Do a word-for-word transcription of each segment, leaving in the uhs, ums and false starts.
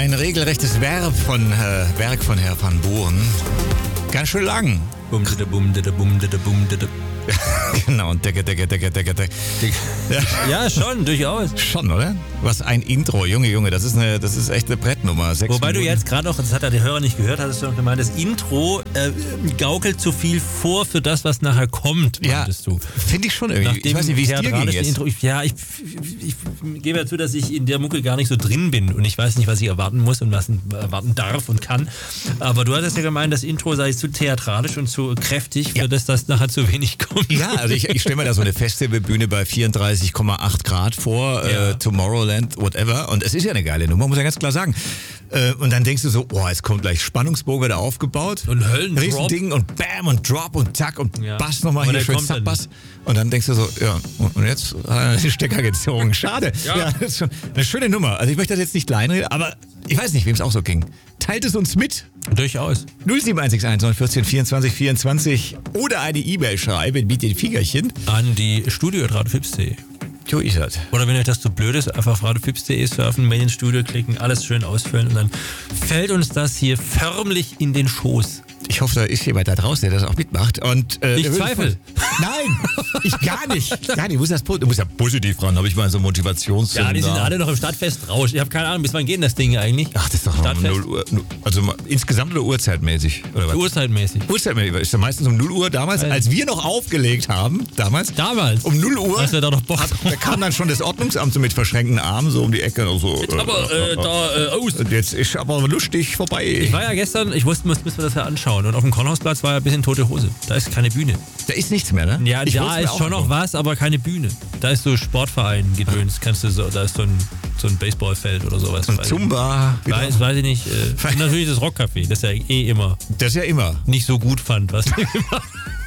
Ein regelrechtes Verb von, äh, Werk von Herr van Boeren. Ganz schön lang. Bum, dida, bum, dida, bum, dida, bum, dida. Genau, und decke, decke, decke, decke, decke. Ja. ja, schon, durchaus. Schon, oder? Was ein Intro, Junge, Junge, das ist eine, das ist echt eine Brettnummer. Sechs Wobei Minuten. du jetzt gerade noch, das hat ja der Hörer nicht gehört, hattest du noch gemeint, das Intro äh, gaukelt zu viel vor für das, was nachher kommt, meintest ja, du. Finde ich schon irgendwie. Nach ich weiß nicht, wie es dir ging jetzt. Intro, ich, ja, ich, ich, ich gebe ja zu, dass ich in der Mucke gar nicht so drin bin und ich weiß nicht, was ich erwarten muss und was ich erwarten darf und kann. Aber du hattest ja gemeint, das Intro sei zu theatralisch und zu kräftig, für ja. das das nachher zu wenig kommt. Ja, also ich, ich stelle mir da so eine Festivalbühne bei vierunddreißig Komma acht Grad vor, ja. äh, Tomorrowland, whatever. Und es ist ja eine geile Nummer, muss ich ganz klar sagen. Äh, und dann denkst du so, boah, es kommt gleich Spannungsbogen wieder aufgebaut. Und Höllendrop. Riesending und Bam und Drop und Tack und ja. Bass nochmal hier schön Zack-Bass. Und dann denkst du so, ja, und jetzt hat er den Stecker gezogen. Schade. Ja. ja, das ist schon eine schöne Nummer. Also ich möchte das jetzt nicht kleinreden, aber ich weiß nicht, wem es auch so ging. Teilt es uns mit. Durchaus. null sieben eins sechs eins neun eins vier vierundzwanzig vierundzwanzig oder eine E-Mail schreiben mit den Fingerchen. An die studio at radiofips punkt de. So ist das. Oder wenn euch das zu blöd ist, einfach auf radiofips punkt de surfen, Mail ins Studio klicken, alles schön ausfüllen und dann fällt uns das hier förmlich in den Schoß. Ich hoffe, da ist jemand da draußen, der das auch mitmacht. Und, äh, ich zweifle. Nein, ich gar nicht. Gar nicht. Du musst, das, du musst ja positiv ran, habe ich mal so Motivations... Ja, die sind alle noch im Stadtfestrausch. Ich habe keine Ahnung, bis wann geht denn das Ding eigentlich? Ach, das ist doch noch um null Uhr. Also mal, insgesamt oder uhrzeitmäßig? Oder was? Uhrzeitmäßig. Uhrzeitmäßig. Ist ja meistens um null Uhr damals, als wir noch aufgelegt haben. Damals? Damals? Um null Uhr. Hast du da doch Bock? Hat, da kam dann schon das Ordnungsamt so mit verschränkten Armen so um die Ecke. Und so, jetzt aber äh, da äh, aus. Jetzt ist aber lustig vorbei. Ich war ja gestern, ich wusste, müssen wir das ja anschauen. Und auf dem Konrausplatz war ja ein bisschen tote Hose. Da ist keine Bühne. Da ist nichts mehr, ne? Ja, ich da ist schon noch was, aber keine Bühne. Da ist so Sportverein gedöns. Kannst du so, da ist so ein, so ein Baseballfeld oder sowas. Und Zumba. Weiß, weiß ich nicht. Äh, natürlich das Rockcafé, das ja eh immer. Das ist ja immer. Nicht so gut fand, was wir gemacht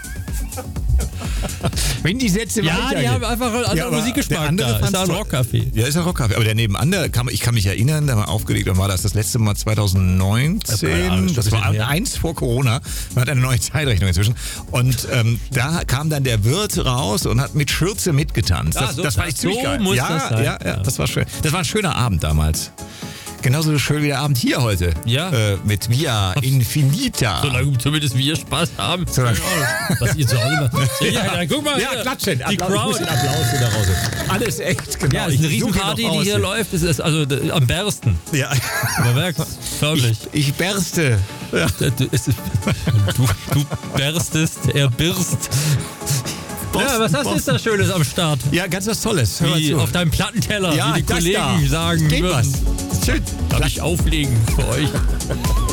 Wenn die Sätze Ja, die haben einfach einen anderen ja, Musikgeschmack. Andere da. Ist da ein Rockcafé. Ja, ist ein Rockcafé. Aber der nebenan, der kann, ich kann mich erinnern, da war aufgelegt, dann war das das letzte Mal zwanzig neunzehn. Ja, das, das war mehr. eins vor Corona. Man hat eine neue Zeitrechnung inzwischen. Und ähm, da kam dann der Wirt raus und hat mit Schürze mitgetanzt. Das, ah, so, das war echt ziemlich so geil. Muss ja, das sein. Ja, ja, das war schön. Das war ein schöner Abend damals. Genauso schön wie der Abend hier heute. Ja. Äh, mit Via Infinita. Solange zumindest wir Spaß haben. Solange was ihr zu Hause macht. Ja, ja, ja, guck mal. Ja, klatschen. Die Applaus, Crowd. Applaus wieder raus. Alles echt, genau. Ja, es ist eine Riesenparty, die hier läuft. Es ist also d- am bersten. Ja. Man merkt förmlich. Ich, ich berste. Ja. Du, es ist, du, du berstest, er birst. Boston, ja, was hast du jetzt da Schönes am Start? Ja, ganz was Tolles. Hör mal Wie zu. auf deinem Plattenteller, Ja, wie die das Kollegen da. sagen Geht würden. was. Schön. Darf ich auflegen für euch?